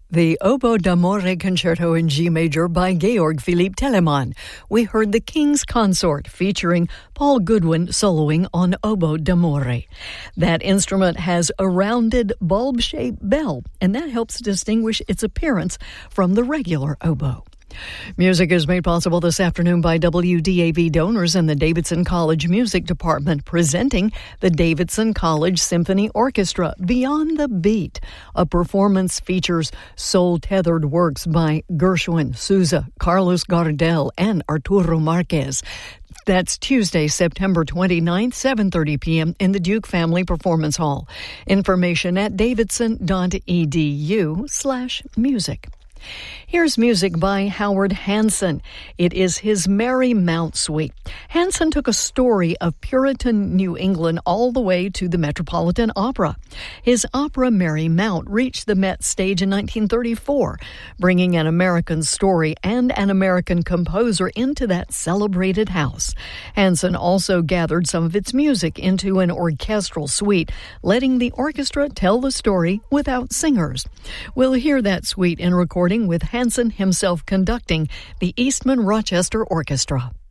The Oboe d'Amore Concerto in G Major by Georg Philipp Telemann. We heard the King's Consort featuring Paul Goodwin soloing on Oboe d'Amore. That instrument has a rounded bulb-shaped bell, and that helps distinguish its appearance from the regular oboe. Music is made possible this afternoon by WDAV donors and the Davidson College Music Department, presenting the Davidson College Symphony Orchestra, Beyond the Beat. A performance features soul-tethered works by Gershwin, Sousa, Carlos Gardel, and Arturo Marquez. That's Tuesday, September 29th, 7:30 p.m. in the Duke Family Performance Hall. Information at davidson.edu/music. Here's music by Howard Hanson. It is his Mary Mount Suite. Hanson took a story of Puritan New England all the way to the Metropolitan Opera. His opera Mary Mount reached the Met stage in 1934, bringing an American story and an American composer into that celebrated house. Hanson also gathered some of its music into an orchestral suite, letting the orchestra tell the story without singers. We'll hear that suite in recording with Hanson himself conducting the Eastman Rochester Orchestra.